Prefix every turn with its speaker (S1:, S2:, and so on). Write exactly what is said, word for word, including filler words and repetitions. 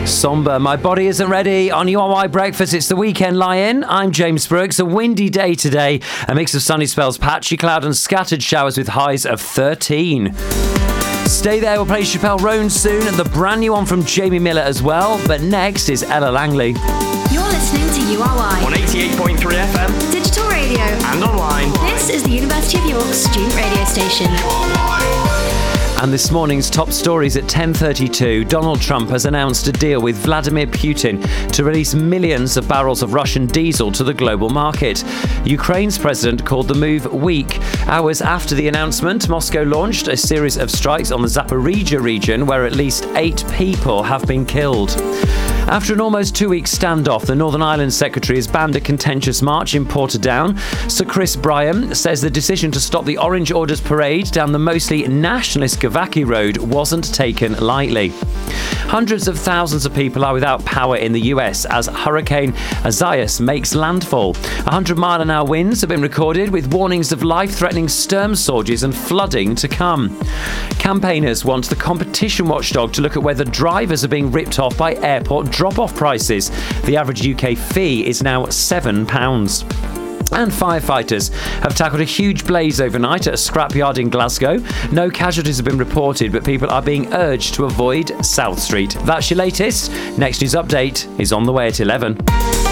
S1: Somber, My Body Isn't Ready on U R Y Breakfast. It's the weekend lie-in. I'm James Brooks. A windy day today. A mix of sunny spells, patchy cloud and scattered showers with highs of thirteen. Stay there, we'll play Chappelle Roan soon and the brand new one from Jamie Miller as well. But next is Ella Langley.
S2: You're listening to U R Y
S3: on eighty-eight point three F M,
S2: digital radio
S3: and online.
S2: This is the University of York's student radio station.
S1: And this morning's top stories at ten thirty-two. Donald Trump has announced a deal with Vladimir Putin to release millions of barrels of Russian diesel to the global market. Ukraine's president called the move weak. Hours after the announcement, Moscow launched a series of strikes on the Zaporizhia region where at least eight people have been killed. After an almost two-week standoff, the Northern Ireland Secretary has banned a contentious march in Portadown. Sir Chris Bryan says the decision to stop the Orange Orders parade down the mostly nationalist Gavaki Road wasn't taken lightly. Hundreds of thousands of people are without power in the U S as Hurricane Isaias makes landfall. one hundred mile an hour winds have been recorded with warnings of life-threatening storm surges and flooding to come. Campaigners want the competition watchdog to look at whether drivers are being ripped off by airport drop-off prices. The average U K fee is now seven pounds. And firefighters have tackled a huge blaze overnight at a scrapyard in Glasgow. No casualties have been reported, but people are being urged to avoid South Street. That's your latest. Next news update is on the way at eleven.